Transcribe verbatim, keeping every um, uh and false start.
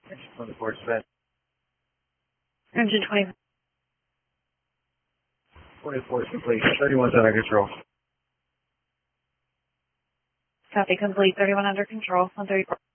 twenty-four spent. Engine twenty. twenty-four complete. thirty-one's under control. Copy complete. thirty-one under control. one thirty-four.